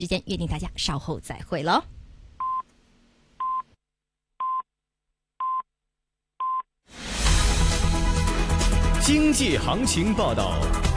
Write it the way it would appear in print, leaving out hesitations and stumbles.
时间约定大家稍后再会了。 经济行情报道。